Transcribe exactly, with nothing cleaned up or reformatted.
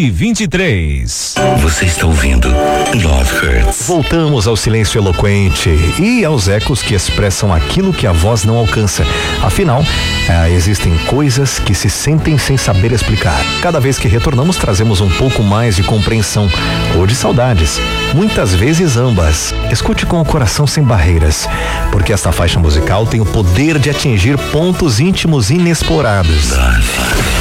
e vinte e três. Você está ouvindo Love Hurts. Voltamos ao silêncio eloquente e aos ecos que expressam aquilo que a voz não alcança. Afinal, eh, existem coisas que se sentem sem saber explicar. Cada vez que retornamos, trazemos um pouco mais de compreensão ou de saudades. Muitas vezes ambas. Escute com o coração sem barreiras, porque esta faixa musical tem o poder de atingir pontos íntimos inexplorados. Love.